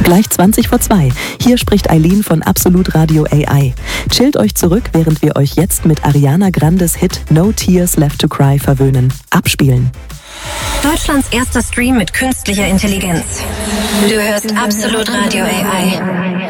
Gleich 20 vor 2. Hier spricht Eileen von Absolut Radio AI. Chillt euch zurück, während wir euch jetzt mit Ariana Grandes Hit No Tears Left to Cry verwöhnen. Abspielen. Deutschlands erster Stream mit künstlicher Intelligenz. Du hörst Absolut Radio AI.